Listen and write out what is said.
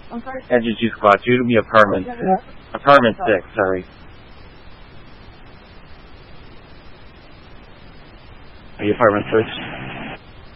I'm sorry? Engine 2 squad, due to me apartment. Apartment 6, sorry. Are you apartment 6?